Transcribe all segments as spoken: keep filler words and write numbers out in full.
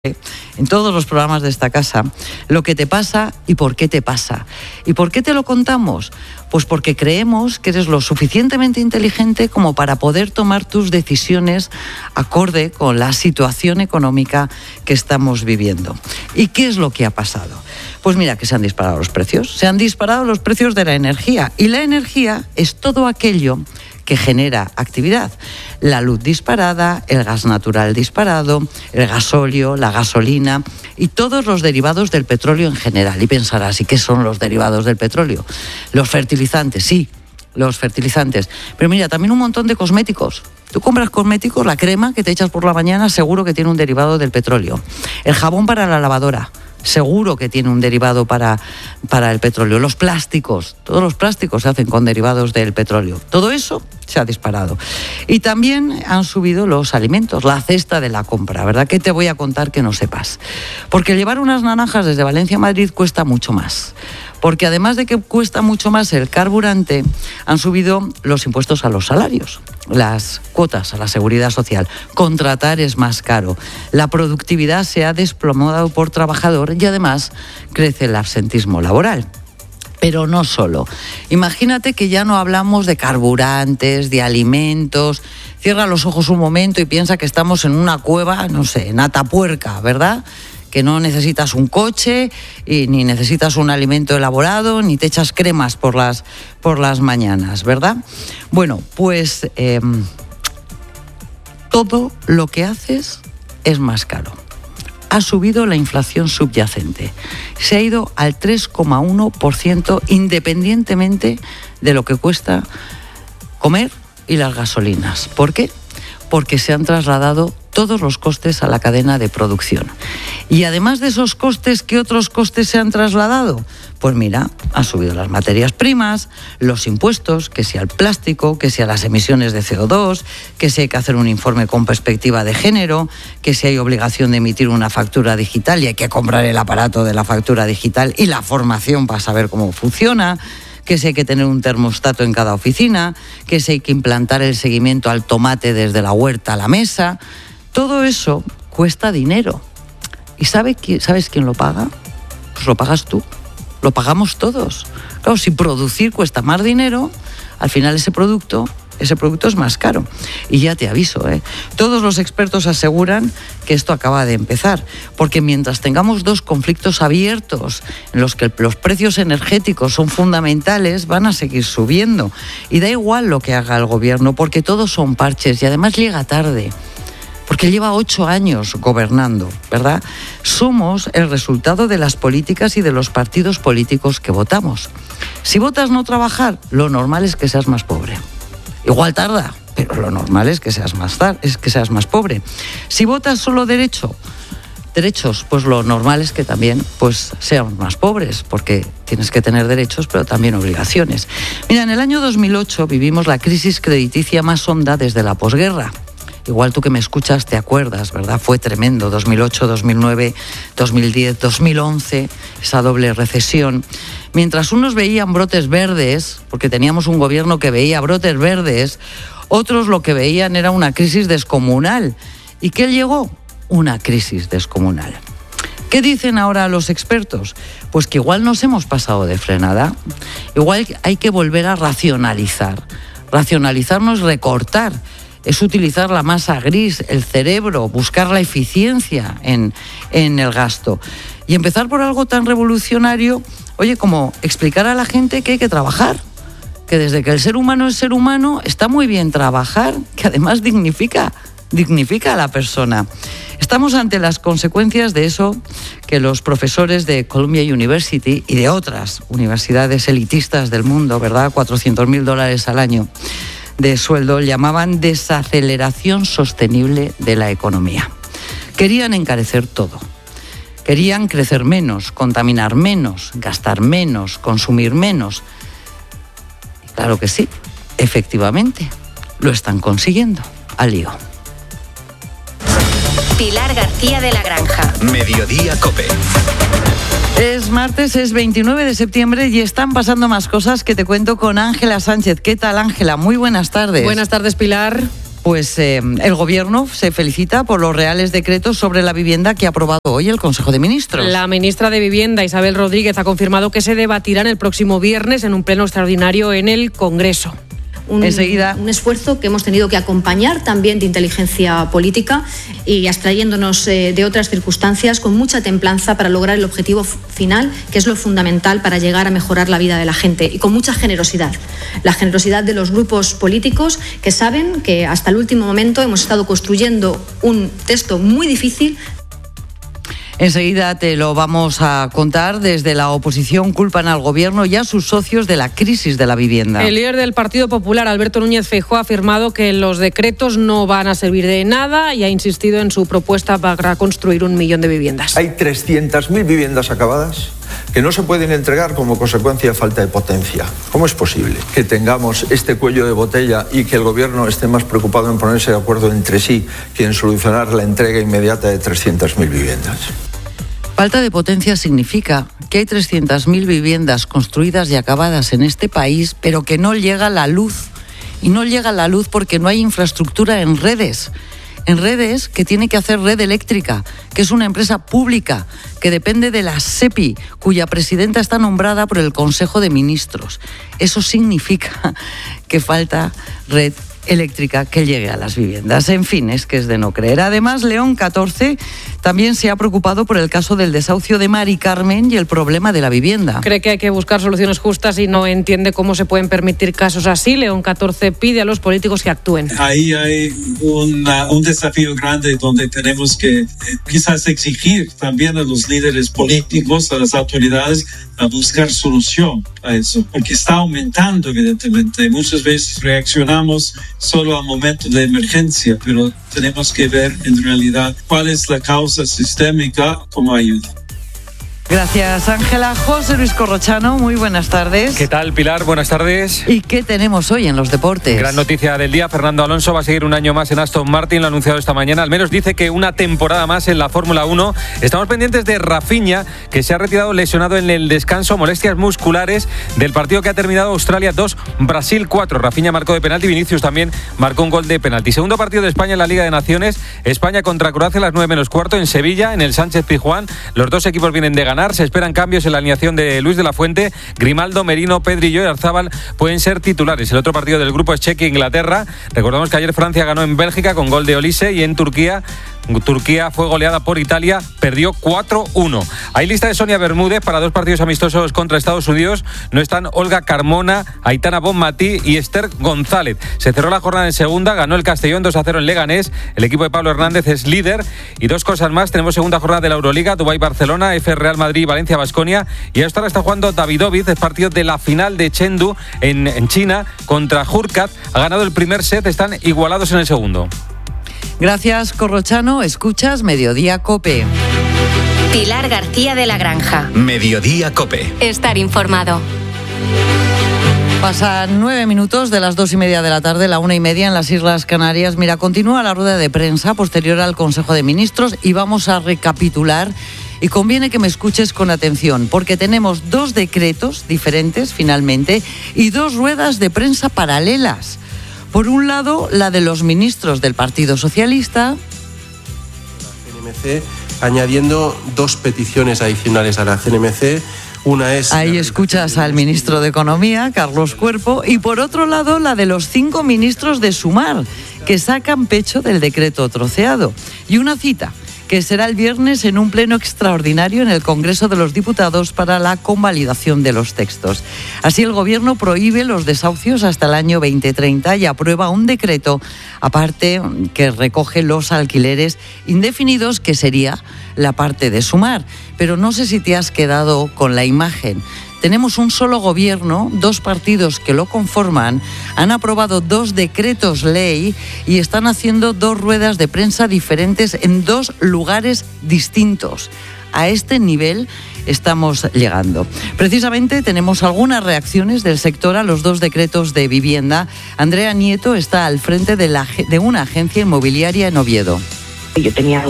en todos los programas de esta casa, lo que te pasa y por qué te pasa. ¿Y por qué te lo contamos? Pues porque creemos que eres lo suficientemente inteligente como para poder tomar tus decisiones acorde con la situación económica que estamos viviendo. ¿Y qué es lo que ha pasado? Pues mira que se han disparado los precios, se han disparado los precios de la energía, y la energía es todo aquello que genera actividad. La luz disparada, el gas natural disparado, el gasóleo, la gasolina y todos los derivados del petróleo en general. Y pensarás, ¿y qué son los derivados del petróleo? Los fertilizantes, sí, los fertilizantes. Pero mira, también un montón de cosméticos. Tú compras cosméticos, la crema que te echas por la mañana seguro que tiene un derivado del petróleo. El jabón para la lavadora, seguro que tiene un derivado para, para el petróleo. Los plásticos, todos los plásticos se hacen con derivados del petróleo. Todo eso se ha disparado. Y también han subido los alimentos, la cesta de la compra, ¿verdad? ¿Qué te voy a contar que no sepas? Porque llevar unas naranjas desde Valencia a Madrid cuesta mucho más. Porque además de que cuesta mucho más el carburante, han subido los impuestos a los salarios, las cuotas a la seguridad social. Contratar es más caro. La productividad se ha desplomado por trabajador y además crece el absentismo laboral. Pero no solo. Imagínate que ya no hablamos de carburantes, de alimentos. Cierra los ojos un momento y piensa que estamos en una cueva, no sé, en Atapuerca, ¿verdad? Que no necesitas un coche, y ni necesitas un alimento elaborado, ni te echas cremas por las, por las mañanas, ¿verdad? Bueno, pues eh, todo lo que haces es más caro. Ha subido la inflación subyacente. Se ha ido al tres coma uno por ciento independientemente de lo que cuesta comer y las gasolinas. ¿Por qué? Porque se han trasladado todos los costes a la cadena de producción. Y además de esos costes, ¿qué otros costes se han trasladado? Pues mira, han subido las materias primas, los impuestos, que sea el plástico, que sea las emisiones de C O dos, que si hay que hacer un informe con perspectiva de género, que si hay obligación de emitir una factura digital y hay que comprar el aparato de la factura digital y la formación para saber cómo funciona, que si hay que tener un termostato en cada oficina, que si hay que implantar el seguimiento al tomate desde la huerta a la mesa. Todo eso cuesta dinero. ¿Y sabe, sabes quién lo paga? Pues lo pagas tú, lo pagamos todos. Claro, si producir cuesta más dinero, al final ese producto, ese producto es más caro. Y ya te aviso, ¿eh? Todos los expertos aseguran que esto acaba de empezar, porque mientras tengamos dos conflictos abiertos en los que los precios energéticos son fundamentales, van a seguir subiendo. Y da igual lo que haga el gobierno, porque todos son parches y además llega tarde. Porque lleva ocho años gobernando, ¿verdad? Somos el resultado de las políticas y de los partidos políticos que votamos. Si votas no trabajar, lo normal es que seas más pobre. Igual tarda, pero lo normal es que seas más tar- es que seas más pobre. Si votas solo derecho, derechos, pues lo normal es que también pues seamos más pobres, porque tienes que tener derechos, pero también obligaciones. Mira, en el año dos mil ocho vivimos la crisis crediticia más honda desde la posguerra. Igual tú que me escuchas te acuerdas, ¿verdad? Fue tremendo, dos mil ocho, dos mil nueve, dos mil diez, dos mil once, esa doble recesión. Mientras unos veían brotes verdes, porque teníamos un gobierno que veía brotes verdes, otros lo que veían era una crisis descomunal. ¿Y qué llegó? Una crisis descomunal. ¿Qué dicen ahora los expertos? Pues que igual nos hemos pasado de frenada, igual hay que volver a racionalizar. Racionalizar no es recortar, es utilizar la masa gris, el cerebro, buscar la eficiencia en, en el gasto. Y empezar por algo tan revolucionario, oye, como explicar a la gente que hay que trabajar, que desde que el ser humano es ser humano, está muy bien trabajar, que además dignifica, dignifica a la persona. Estamos ante las consecuencias de eso que los profesores de Columbia University y de otras universidades elitistas del mundo, ¿verdad?, cuatrocientos mil dólares al año de sueldo, llamaban desaceleración sostenible de la economía. Querían encarecer todo. Querían crecer menos, contaminar menos, gastar menos, consumir menos. Y claro que sí, efectivamente, lo están consiguiendo. Al lío. Pilar García de la Granja. Mediodía COPE. Es martes, es veintinueve de septiembre y están pasando más cosas que te cuento con Ángela Sánchez. ¿Qué tal, Ángela? Muy buenas tardes. Buenas tardes, Pilar. Pues eh, el Gobierno se felicita por los reales decretos sobre la vivienda que ha aprobado hoy el Consejo de Ministros. La ministra de Vivienda, Isabel Rodríguez, ha confirmado que se debatirán el próximo viernes en un pleno extraordinario en el Congreso. Un, Enseguida. un esfuerzo que hemos tenido que acompañar también de inteligencia política y abstrayéndonos eh, de otras circunstancias con mucha templanza para lograr el objetivo final, que es lo fundamental para llegar a mejorar la vida de la gente, y con mucha generosidad. La generosidad de los grupos políticos que saben que hasta el último momento hemos estado construyendo un texto muy difícil. Enseguida te lo vamos a contar. Desde la oposición culpan al Gobierno y a sus socios de la crisis de la vivienda. El líder del Partido Popular, Alberto Núñez Feijóo, ha afirmado que los decretos no van a servir de nada y ha insistido en su propuesta para construir un millón de viviendas. Hay trescientas mil viviendas acabadas que no se pueden entregar como consecuencia de falta de potencia. ¿Cómo es posible que tengamos este cuello de botella y que el Gobierno esté más preocupado en ponerse de acuerdo entre sí que en solucionar la entrega inmediata de trescientas mil viviendas? Falta de potencia significa que hay trescientas mil viviendas construidas y acabadas en este país, pero que no llega la luz. Y no llega la luz porque no hay infraestructura en redes. En redes que tiene que hacer Red Eléctrica, que es una empresa pública que depende de la SEPI, cuya presidenta está nombrada por el Consejo de Ministros. Eso significa que falta red eléctrica que llegue a las viviendas. En fin, es que es de no creer. Además, León catorce también se ha preocupado por el caso del desahucio de Mari Carmen y el problema de la vivienda. Cree que hay que buscar soluciones justas y no entiende cómo se pueden permitir casos así. León catorce pide a los políticos que actúen. Ahí hay una, un desafío grande donde tenemos que eh, quizás exigir también a los líderes políticos, a las autoridades, a buscar solución a eso, porque está aumentando evidentemente. Muchas veces reaccionamos solo a momentos de emergencia, pero tenemos que ver en realidad cuál es la causa sistémica como ayuda. Gracias, Ángela. José Luis Corrochano, muy buenas tardes. ¿Qué tal, Pilar? Buenas tardes. ¿Y qué tenemos hoy en los deportes? Gran noticia del día, Fernando Alonso va a seguir un año más en Aston Martin, lo ha anunciado esta mañana, al menos dice que una temporada más en la Fórmula uno. Estamos pendientes de Rafinha, que se ha retirado lesionado en el descanso, molestias musculares del partido que ha terminado Australia dos, Brasil cuatro. Rafinha marcó de penalti, Vinicius también marcó un gol de penalti. Segundo partido de España en la Liga de Naciones, España contra Croacia a las nueve menos cuarto en Sevilla, en el Sánchez Pizjuán. Los dos equipos vienen de ganar. Se esperan cambios en la alineación de Luis de la Fuente. Grimaldo, Merino, Pedri y Oyarzabal pueden ser titulares. El otro partido del grupo es Chequia-Inglaterra. Recordamos que ayer Francia ganó en Bélgica con gol de Olise y en Turquía Turquía fue goleada por Italia, perdió cuatro uno. Hay lista de Sonia Bermúdez para dos partidos amistosos contra Estados Unidos. No están Olga Carmona, Aitana Bonmatí y Esther González. Se cerró la jornada en segunda, ganó el Castellón dos a cero en Leganés. El equipo de Pablo Hernández es líder. Y dos cosas más, tenemos segunda jornada de la Euroliga, Dubái-Barcelona, F Real Madrid, Valencia-Baskonia. Y hasta ahora está jugando Davidovic, es partido de la final de Chengdu en, en China contra Hurkacz. Ha ganado el primer set, están igualados en el segundo. Gracias, Corrochano. Escuchas Mediodía COPE. Pilar García de la Granja. Mediodía COPE. Estar informado. Pasan nueve minutos de las dos y media de la tarde, la una y media en las Islas Canarias. Mira, continúa la rueda de prensa posterior al Consejo de Ministros y vamos a recapitular. Y conviene que me escuches con atención, porque tenemos dos decretos diferentes, finalmente, y dos ruedas de prensa paralelas. Por un lado, la de los ministros del Partido Socialista. La C N M C, añadiendo dos peticiones adicionales a la C N M C. Una es... Ahí escuchas al ministro de Economía, Carlos Cuerpo, y por otro lado, la de los cinco ministros de Sumar, que sacan pecho del decreto troceado. Y una cita, que será el viernes en un pleno extraordinario en el Congreso de los Diputados para la convalidación de los textos. Así, el Gobierno prohíbe los desahucios hasta el año veinte treinta y aprueba un decreto, aparte, que recoge los alquileres indefinidos, que sería la parte de Sumar. Pero no sé si te has quedado con la imagen. Tenemos un solo gobierno, dos partidos que lo conforman, han aprobado dos decretos ley y están haciendo dos ruedas de prensa diferentes en dos lugares distintos. A este nivel estamos llegando. Precisamente tenemos algunas reacciones del sector a los dos decretos de vivienda. Andrea Nieto está al frente de, la, de una agencia inmobiliaria en Oviedo. Yo tenía un,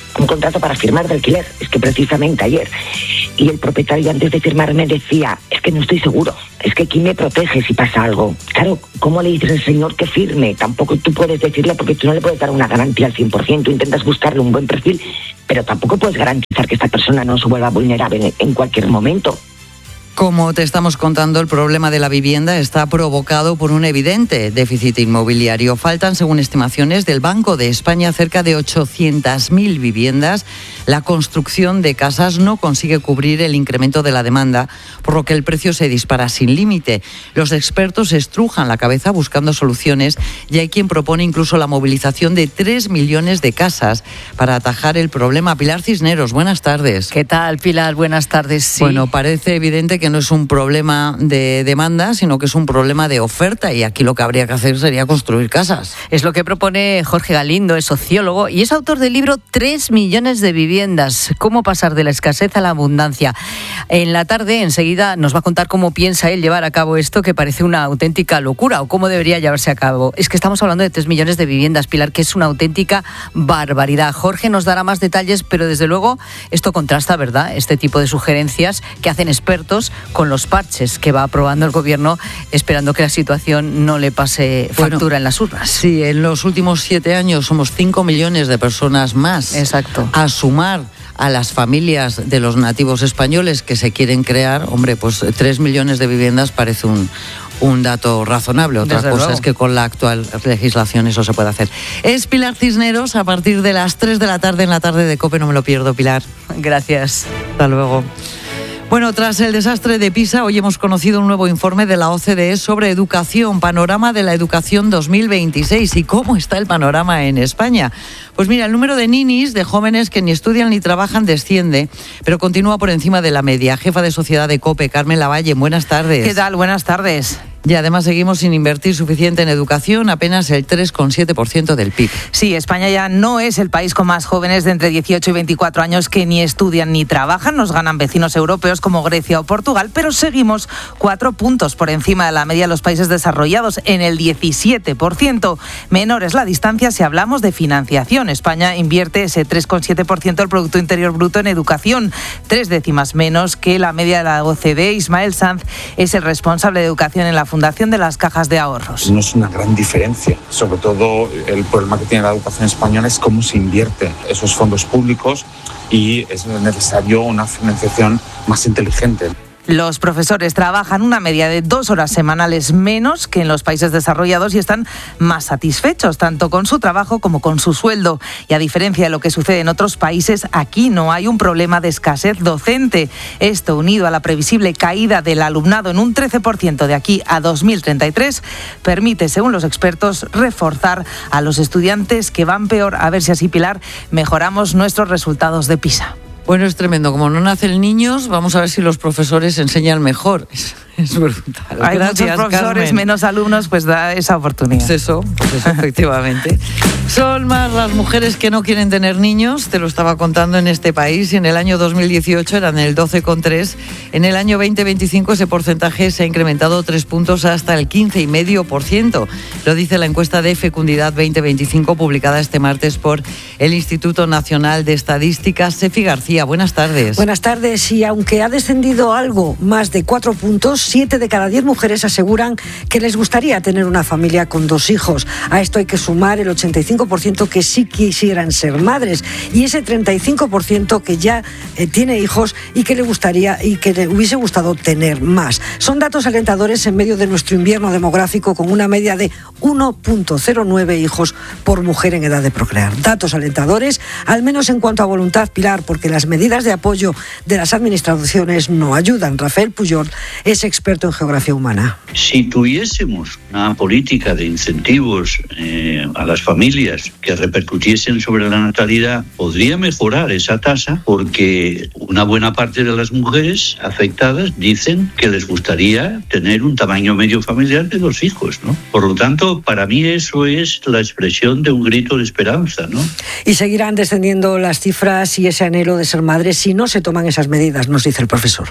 un contrato para firmar de alquiler, es que precisamente ayer. Y el propietario antes de firmar me decía, es que no estoy seguro, es que ¿quién me protege si pasa algo? Claro, ¿cómo le dices al señor que firme? Tampoco tú puedes decirle porque tú no le puedes dar una garantía al cien por ciento, tú intentas buscarle un buen perfil, pero tampoco puedes garantizar que esta persona no se vuelva vulnerable en cualquier momento. Como te estamos contando, el problema de la vivienda está provocado por un evidente déficit inmobiliario. Faltan, según estimaciones del Banco de España, cerca de ochocientas mil viviendas. La construcción de casas no consigue cubrir el incremento de la demanda, por lo que el precio se dispara sin límite. Los expertos estrujan la cabeza buscando soluciones y hay quien propone incluso la movilización de tres millones de casas para atajar el problema. Pilar Cisneros, buenas tardes. ¿Qué tal, Pilar? Buenas tardes. Sí. Bueno, parece evidente que no es un problema de demanda, sino que es un problema de oferta y aquí lo que habría que hacer sería construir casas. Es lo que propone Jorge Galindo, es sociólogo y es autor del libro Tres millones de viviendas, cómo pasar de la escasez a la abundancia. En la tarde, enseguida, nos va a contar cómo piensa él llevar a cabo esto, que parece una auténtica locura, o cómo debería llevarse a cabo. Es que estamos hablando de tres millones de viviendas, Pilar, que es una auténtica barbaridad. Jorge nos dará más detalles, pero desde luego esto contrasta, ¿verdad?, este tipo de sugerencias que hacen expertos con los parches que va aprobando el gobierno, esperando que la situación no le pase factura bueno, en las urnas. Sí, en los últimos siete años somos cinco millones de personas más. Exacto. A sumar a las familias de los nativos españoles que se quieren crear, hombre, pues tres millones de viviendas parece un, un dato razonable. Otra Desde cosa luego. es que con la actual legislación eso se puede hacer. Es Pilar Cisneros a partir de las tres de la tarde en la tarde de COPE. No me lo pierdo, Pilar. Gracias. Hasta luego. Bueno, tras el desastre de Pisa, hoy hemos conocido un nuevo informe de la O C D E sobre educación, panorama de la educación dos mil veintiséis. ¿Y cómo está el panorama en España? Pues mira, el número de ninis, de jóvenes que ni estudian ni trabajan, desciende, pero continúa por encima de la media. Jefa de Sociedad de COPE, Carmen Lavalle, buenas tardes. ¿Qué tal? Buenas tardes. Y además seguimos sin invertir suficiente en educación, apenas el tres coma siete por ciento del P I B. Sí, España ya no es el país con más jóvenes de entre dieciocho y veinticuatro años que ni estudian ni trabajan. Nos ganan vecinos europeos como Grecia o Portugal, pero seguimos cuatro puntos por encima de la media de los países desarrollados, en el diecisiete por ciento. Menor es la distancia si hablamos de financiación. España invierte ese tres coma siete por ciento del Producto Interior Bruto en educación, tres décimas menos que la media de la O C D E. Ismael Sanz es el responsable de educación en la Fundación de las Cajas de Ahorros. No es una gran diferencia. Sobre todo el problema que tiene la educación española es cómo se invierte esos fondos públicos y es necesario una financiación más inteligente. Los profesores trabajan una media de dos horas semanales menos que en los países desarrollados y están más satisfechos tanto con su trabajo como con su sueldo. Y a diferencia de lo que sucede en otros países, aquí no hay un problema de escasez docente. Esto, unido a la previsible caída del alumnado en un trece por ciento de aquí a dos mil treinta y tres, permite, según los expertos, reforzar a los estudiantes que van peor. A ver si así, Pilar, mejoramos nuestros resultados de PISA. Bueno, es tremendo. Como no nacen niños, vamos a ver si los profesores enseñan mejor. Es, es brutal. Hay Gracias, muchos profesores, Carmen. Menos alumnos, pues da esa oportunidad. Pues eso, pues eso, efectivamente. Son más las mujeres que no quieren tener niños, te lo estaba contando, en este país. En el año dos mil dieciocho eran el doce coma tres. En el año veinte veinticinco ese porcentaje se ha incrementado tres puntos hasta el quince coma cinco por ciento. Lo dice la encuesta de Fecundidad veinte veinticinco publicada este martes por el Instituto Nacional de Estadística. Sefi García, buenas tardes. Buenas tardes. Y aunque ha descendido algo más de cuatro puntos, siete de cada diez mujeres aseguran que les gustaría tener una familia con dos hijos. A esto hay que sumar el ochenta y cinco por ciento que sí quisieran ser madres y ese treinta y cinco por ciento que ya eh, tiene hijos y que le gustaría y que le hubiese gustado tener más. Son datos alentadores en medio de nuestro invierno demográfico, con una media de uno coma cero nueve hijos por mujer en edad de procrear. Datos alentadores, al menos en cuanto a voluntad, Pilar, porque las medidas de apoyo de las administraciones no ayudan. Rafael Pujol es experto en geografía humana. Si tuviésemos una política de incentivos eh, a las familias que repercutiesen sobre la natalidad, podría mejorar esa tasa, porque una buena parte de las mujeres afectadas dicen que les gustaría tener un tamaño medio familiar de dos hijos, ¿no? Por lo tanto, para mí eso es la expresión de un grito de esperanza, ¿no? Y seguirán descendiendo las cifras y ese anhelo de ser madre si no se toman esas medidas, nos dice el profesor.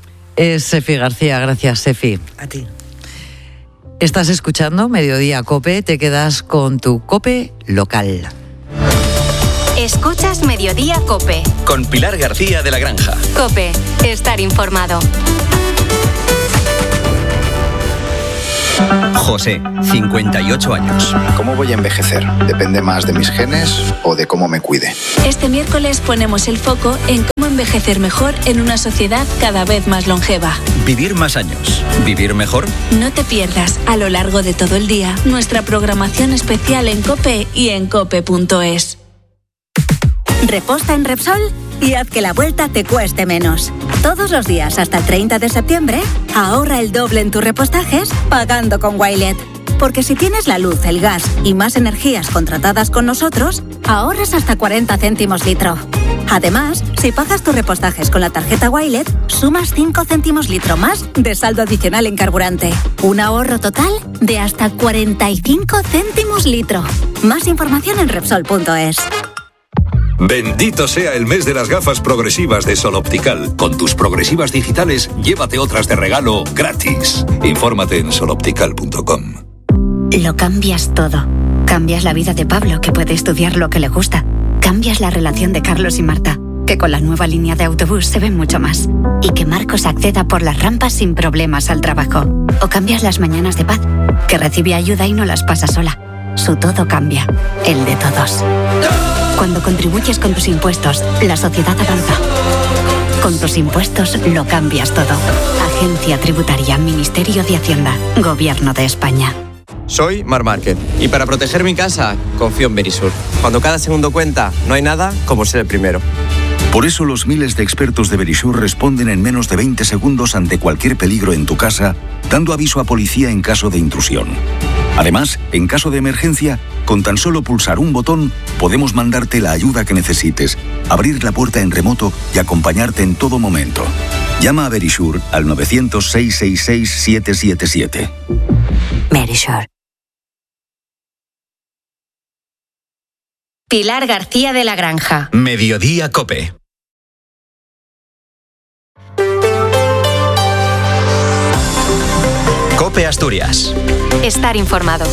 Es Sefi García, gracias, Sefi. A ti. Estás escuchando Mediodía COPE, te quedas con tu COPE local. Escuchas Mediodía COPE. Con Pilar García de la Granja. COPE. Estar informado. José, cincuenta y ocho años. ¿Cómo voy a envejecer? ¿Depende más de mis genes o de cómo me cuide? Este miércoles ponemos el foco en cómo envejecer mejor en una sociedad cada vez más longeva. Vivir más años. ¿Vivir mejor? No te pierdas a lo largo de todo el día nuestra programación especial en COPE y en cope punto es. Reposta en Repsol y haz que la vuelta te cueste menos. Todos los días hasta el treinta de septiembre, ahorra el doble en tus repostajes pagando con Wilet. Porque si tienes la luz, el gas y más energías contratadas con nosotros, ahorras hasta cuarenta céntimos litro. Además, si pagas tus repostajes con la tarjeta Wilet, sumas cinco céntimos litro más de saldo adicional en carburante. Un ahorro total de hasta cuarenta y cinco céntimos litro. Más información en Repsol punto es. Bendito sea el mes de las gafas progresivas de Sol Optical. Con tus progresivas digitales, llévate otras de regalo gratis. Infórmate en sol optical punto com. Lo cambias todo. Cambias la vida de Pablo, que puede estudiar lo que le gusta. Cambias la relación de Carlos y Marta, que con la nueva línea de autobús se ven mucho más. Y que Marcos acceda por las rampas sin problemas al trabajo. O cambias las mañanas de Paz, que recibe ayuda y no las pasa sola. Su todo cambia, el de todos. Cuando contribuyes con tus impuestos, la sociedad avanza. Con tus impuestos lo cambias todo. Agencia Tributaria, Ministerio de Hacienda, Gobierno de España. Soy Mar Márquez y para proteger mi casa confío en Verisur. Cuando cada segundo cuenta, no hay nada como ser el primero. Por eso los miles de expertos de Verisur responden en menos de veinte segundos ante cualquier peligro en tu casa, dando aviso a policía en caso de intrusión. Además, en caso de emergencia, con tan solo pulsar un botón, podemos mandarte la ayuda que necesites, abrir la puerta en remoto y acompañarte en todo momento. Llama a Verisur al nueve cero cero, seis seis seis, siete siete siete. Verisur. Pilar García de la Granja. Mediodía COPE. COPE Asturias. Estar informado.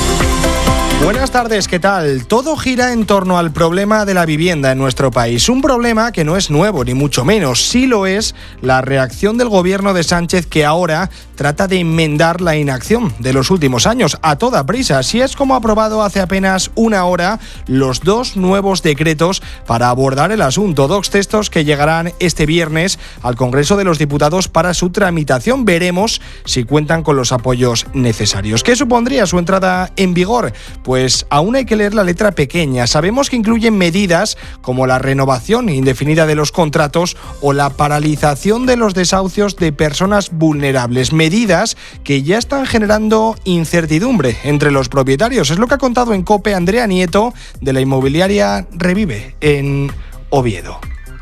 Buenas tardes, ¿qué tal? Todo gira en torno al problema de la vivienda en nuestro país. Un problema que no es nuevo, ni mucho menos. Sí lo es la reacción del gobierno de Sánchez, que ahora trata de enmendar la inacción de los últimos años a toda prisa. Así es como ha aprobado hace apenas una hora los dos nuevos decretos para abordar el asunto. Dos textos que llegarán este viernes al Congreso de los Diputados para su tramitación. Veremos si cuentan con los apoyos necesarios. ¿Qué supondría su entrada en vigor? Pues aún hay que leer la letra pequeña. Sabemos que incluyen medidas como la renovación indefinida de los contratos o la paralización de los desahucios de personas vulnerables. Medidas que ya están generando incertidumbre entre los propietarios. Es lo que ha contado en COPE Andrea Nieto, de la inmobiliaria Revive, en Oviedo.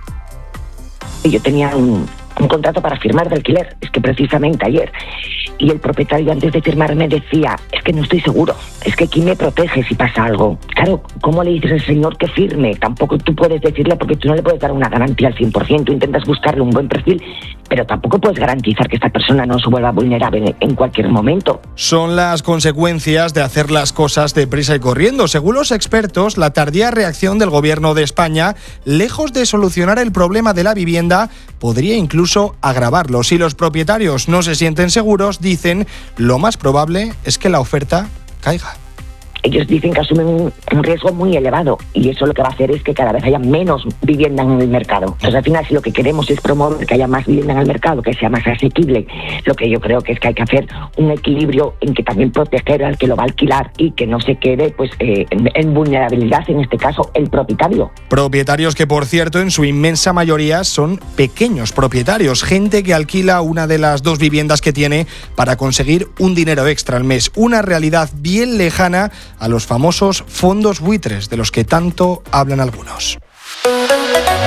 Yo tenía un, un contrato para firmar de alquiler, es que precisamente ayer, y el propietario antes de firmarme decía, es que no estoy seguro, es que ¿quién me protege si pasa algo? Claro, ¿cómo le dices al señor que firme? Tampoco tú puedes decirle, porque tú no le puedes dar una garantía al cien por ciento, intentas buscarle un buen perfil, pero tampoco puedes garantizar que esta persona no se vuelva vulnerable en cualquier momento. Son las consecuencias de hacer las cosas deprisa y corriendo. Según los expertos, la tardía reacción del gobierno de España, lejos de solucionar el problema de la vivienda, podría incluso agravarlo. Si los propietarios no se sienten seguros, dicen, lo más probable es que la oferta caiga. Ellos dicen que asumen un, un riesgo muy elevado y eso lo que va a hacer es que cada vez haya menos vivienda en el mercado. Entonces, al final, si lo que queremos es promover que haya más vivienda en el mercado, que sea más asequible, lo que yo creo que es que hay que hacer un equilibrio en que también proteger al que lo va a alquilar y que no se quede pues eh, en, en vulnerabilidad, en este caso, el propietario. Propietarios que, por cierto, en su inmensa mayoría son pequeños propietarios, gente que alquila una de las dos viviendas que tiene para conseguir un dinero extra al mes. Una realidad bien lejana a los famosos fondos buitres de los que tanto hablan algunos.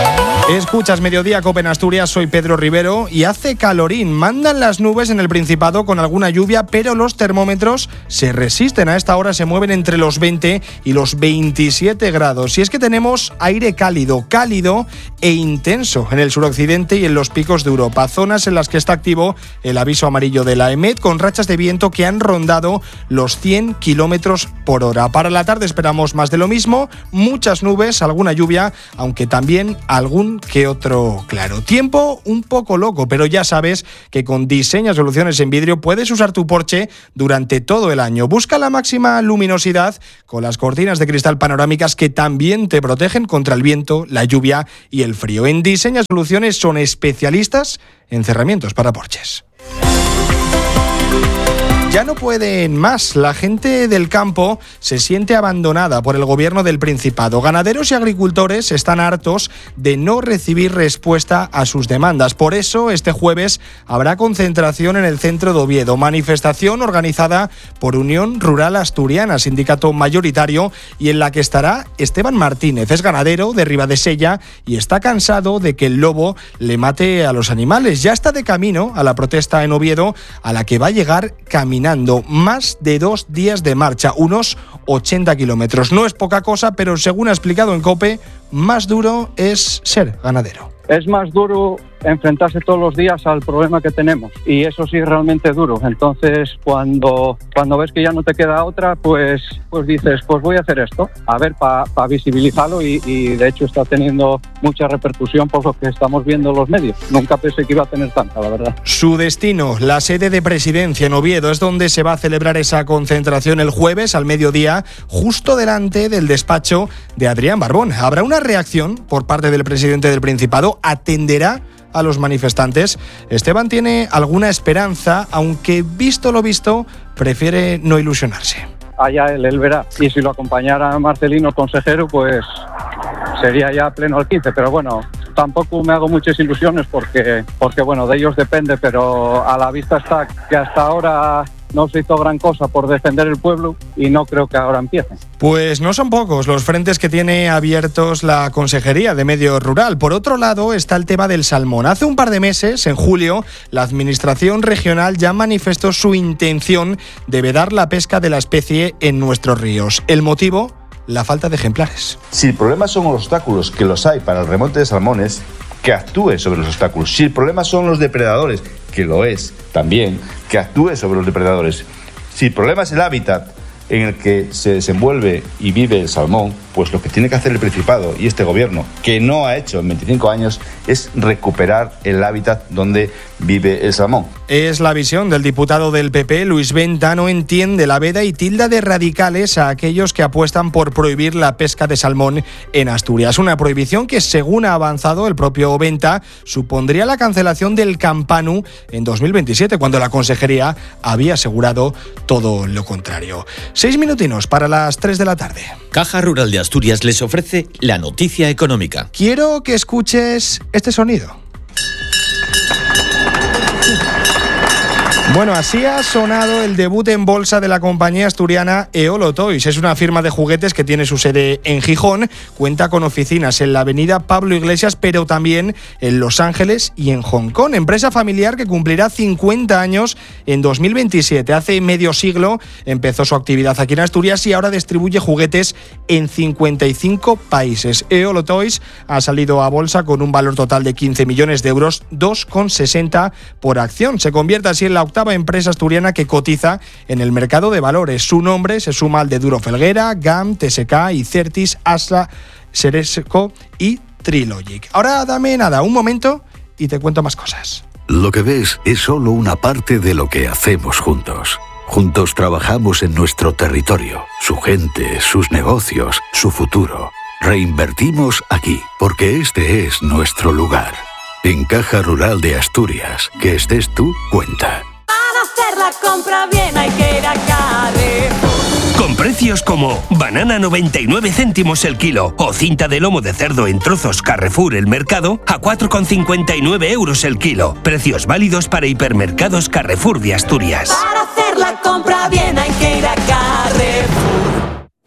Escuchas Mediodía Cope en Asturias, soy Pedro Rivero y hace calorín. Mandan las nubes en el Principado con alguna lluvia, pero los termómetros se resisten. A esta hora se mueven entre los veinte y los veintisiete grados. Y es que tenemos aire cálido, cálido e intenso en el suroccidente y en los picos de Europa. Zonas en las que está activo el aviso amarillo de la EMET con rachas de viento que han rondado los cien kilómetros por hora. Para la tarde esperamos más de lo mismo, muchas nubes, alguna lluvia, aunque también algún que otro claro. Tiempo un poco loco, pero ya sabes que con Diseña Soluciones en Vidrio puedes usar tu Porsche durante todo el año. Busca la máxima luminosidad con las cortinas de cristal panorámicas que también te protegen contra el viento, la lluvia y el frío. En Diseña Soluciones son especialistas en cerramientos para Porsches. Ya no pueden más. La gente del campo se siente abandonada por el gobierno del Principado. Ganaderos y agricultores están hartos de no recibir respuesta a sus demandas. Por eso, este jueves habrá concentración en el centro de Oviedo. Manifestación organizada por Unión Rural Asturiana, sindicato mayoritario, y en la que estará Esteban Martínez. Es ganadero de Ribadesella y está cansado de que el lobo le mate a los animales. Ya está de camino a la protesta en Oviedo, a la que va a llegar caminando. Más de dos días de marcha, unos ochenta kilómetros. No es poca cosa, pero según ha explicado en COPE, más duro es ser ganadero. Es más duro enfrentarse todos los días al problema que tenemos y eso sí es realmente duro. Entonces cuando, cuando ves que ya no te queda otra, pues, pues dices, pues voy a hacer esto, a ver, para pa visibilizarlo y, y de hecho está teniendo mucha repercusión por lo que estamos viendo en los medios. Nunca pensé que iba a tener tanta, la verdad. Su destino, la sede de Presidencia en Oviedo, es donde se va a celebrar esa concentración el jueves al mediodía, justo delante del despacho de Adrián Barbón. Habrá una reacción por parte del presidente del Principado, atenderá a los manifestantes. Esteban tiene alguna esperanza, aunque visto lo visto, prefiere no ilusionarse. Allá él, él verá. Y si lo acompañara Marcelino, consejero, pues sería ya pleno al quince. Pero bueno, tampoco me hago muchas ilusiones porque, porque bueno, de ellos depende, pero a la vista está que hasta ahora no se hizo gran cosa por defender el pueblo y no creo que ahora empiece. Pues no son pocos los frentes que tiene abiertos la Consejería de Medio Rural. Por otro lado está el tema del salmón. Hace un par de meses, en julio, la Administración Regional ya manifestó su intención de vedar la pesca de la especie en nuestros ríos. El motivo, la falta de ejemplares. Si el problema son los obstáculos, que los hay para el remonte de salmones, que actúe sobre los obstáculos. Si el problema son los depredadores, que lo es también, que actúe sobre los depredadores. Si el problema es el hábitat en el que se desenvuelve y vive el salmón, pues lo que tiene que hacer el Principado y este gobierno, que no ha hecho en veinticinco años, es recuperar el hábitat donde vive el salmón. Es la visión del diputado del P P, Luis Venta. No entiende la veda y tilda de radicales a aquellos que apuestan por prohibir la pesca de salmón en Asturias. Una prohibición que, según ha avanzado el propio Venta, supondría la cancelación del Campanu en dos mil veintisiete, cuando la Consejería había asegurado todo lo contrario. Seis minutinos para las tres de la tarde. Caja Rural de Asturias les ofrece la noticia económica. Quiero que escuches este sonido. Bueno, así ha sonado el debut en bolsa de la compañía asturiana Eolo Toys. Es una firma de juguetes que tiene su sede en Gijón, cuenta con oficinas en la avenida Pablo Iglesias, pero también en Los Ángeles y en Hong Kong. Empresa familiar que cumplirá cincuenta años en dos mil veintisiete. Hace medio siglo empezó su actividad aquí en Asturias y ahora distribuye juguetes en cincuenta y cinco países. Eolo Toys ha salido a bolsa con un valor total de quince millones de euros, dos con sesenta por acción. Se convierte así en la octava empresa asturiana que cotiza en el mercado de valores. Su nombre se suma al de Duro Felguera, G A M, T S K, Icertis, Asla, Seresco y Trilogic. Ahora dame nada, un momento y te cuento más cosas. Lo que ves es solo una parte de lo que hacemos juntos. Juntos trabajamos en nuestro territorio, su gente, sus negocios, su futuro. Reinvertimos aquí, porque este es nuestro lugar. En Caja Rural de Asturias, que estés tú, cuenta. Para hacer la compra bien hay que ir a Carrefour. Con precios como banana noventa y nueve céntimos el kilo o cinta de lomo de cerdo en trozos Carrefour El Mercado a cuatro con cincuenta y nueve euros el kilo. Precios válidos para hipermercados Carrefour de Asturias. Para hacer la compra bien hay que ir a Carrefour.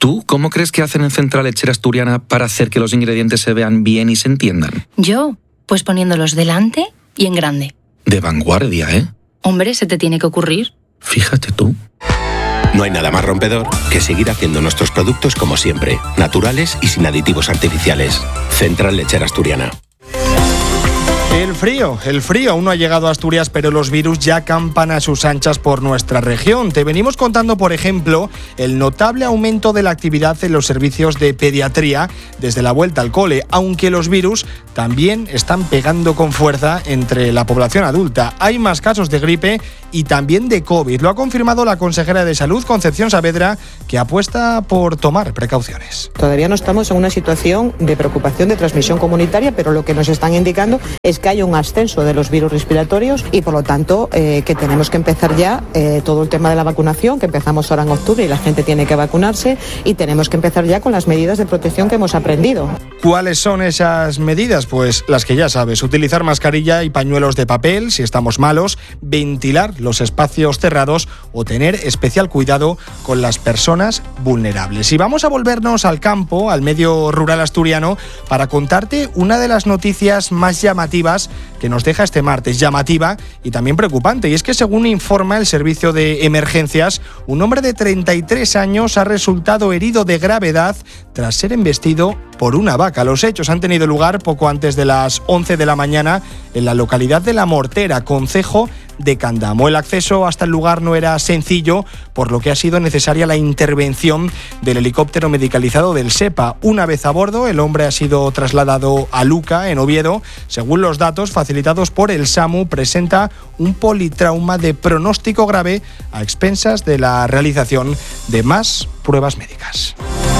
¿Tú cómo crees que hacen en Central Lechera Asturiana para hacer que los ingredientes se vean bien y se entiendan? Yo, pues poniéndolos delante y en grande. De vanguardia, ¿eh? Hombre, se te tiene que ocurrir. Fíjate tú. No hay nada más rompedor que seguir haciendo nuestros productos como siempre, naturales y sin aditivos artificiales. Central Lechera Asturiana. El frío, el frío aún no ha llegado a Asturias, pero los virus ya campan a sus anchas por nuestra región. Te venimos contando, por ejemplo, el notable aumento de la actividad en los servicios de pediatría desde la vuelta al cole, aunque los virus también están pegando con fuerza entre la población adulta. Hay más casos de gripe y también de COVID. Lo ha confirmado la consejera de Salud, Concepción Saavedra, que apuesta por tomar precauciones. Todavía no estamos en una situación de preocupación de transmisión comunitaria, pero lo que nos están indicando es que hay un ascenso de los virus respiratorios y por lo tanto eh, que tenemos que empezar ya eh, todo el tema de la vacunación, que empezamos ahora en octubre y la gente tiene que vacunarse, y tenemos que empezar ya con las medidas de protección que hemos aprendido. ¿Cuáles son esas medidas? Pues las que ya sabes: utilizar mascarilla y pañuelos de papel si estamos malos, ventilar los espacios cerrados o tener especial cuidado con las personas vulnerables. Y vamos a volvernos al campo, al medio rural asturiano, para contarte una de las noticias más llamativas que nos deja este martes, llamativa y también preocupante, y es que según informa el servicio de emergencias, un hombre de treinta y tres años ha resultado herido de gravedad tras ser embestido por una vaca. Los hechos han tenido lugar poco antes de las once de la mañana en la localidad de La Mortera, concejo de Candamo. El acceso hasta el lugar no era sencillo, por lo que ha sido necesaria la intervención del helicóptero medicalizado del SEPA. Una vez a bordo, el hombre ha sido trasladado a Luca, en Oviedo. Según los datos facilitados por el SAMU, presenta un politrauma de pronóstico grave a expensas de la realización de más pruebas médicas.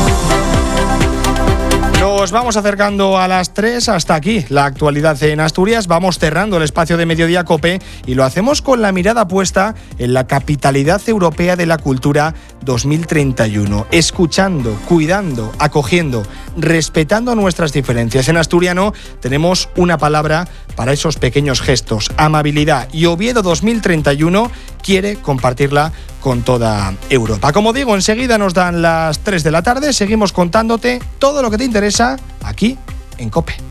Nos vamos acercando a las tres, hasta aquí la actualidad en Asturias. Vamos cerrando el espacio de Mediodía COPE y lo hacemos con la mirada puesta en la Capitalidad Europea de la Cultura dos mil treinta y uno. Escuchando, cuidando, acogiendo, respetando nuestras diferencias. En asturiano tenemos una palabra para esos pequeños gestos: amabilidad. Y Oviedo dos mil treinta y uno quiere compartirla con toda Europa. Como digo, enseguida nos dan las tres de la tarde. Seguimos contándote todo lo que te interesa aquí en COPE.